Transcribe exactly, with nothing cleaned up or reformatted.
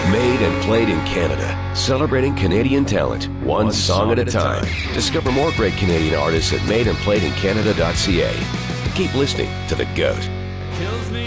Made and played in Canada, celebrating Canadian talent, one, one song, song at a time. time. Discover more great Canadian artists at made and played in canada dot c a. Keep listening to The GOAT.